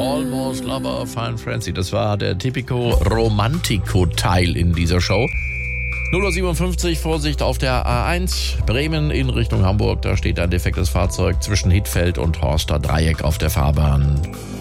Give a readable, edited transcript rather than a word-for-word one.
Almost Lover, Fine Frenzy. Das war der Tipico Romantico-Teil in dieser Show. 0:57 Uhr, Vorsicht auf der A1, Bremen in Richtung Hamburg. Da steht ein defektes Fahrzeug zwischen Hittfeld und Horster Dreieck auf der Fahrbahn.